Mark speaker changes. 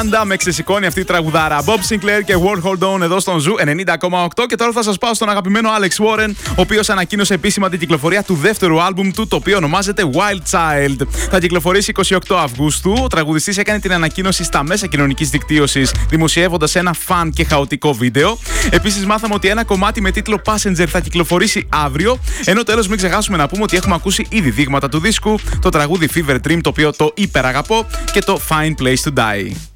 Speaker 1: Με ξεσηκώνει αυτή η τραγουδάρα. Bob Sinclair και World Hold On εδώ στον Ζου 90,8. Και τώρα θα σας πάω στον αγαπημένο Alex Warren, ο οποίος ανακοίνωσε επίσημα την κυκλοφορία του δεύτερου άλμπουμ του, το οποίο ονομάζεται Wild Child. Θα κυκλοφορήσει 28 Αυγούστου. Ο τραγουδιστής έκανε την ανακοίνωση στα μέσα κοινωνικής δικτύωσης, δημοσιεύοντας ένα φαν και χαοτικό βίντεο. Επίσης, μάθαμε ότι ένα κομμάτι με τίτλο Passenger θα κυκλοφορήσει αύριο. Ενώ τέλος, μην ξεχάσουμε να πούμε ότι έχουμε ακούσει ήδη δείγματα του δίσκου, το τραγούδι Fever Dream, το οποίο το υπεραγαπώ, και το Fine Place to Die.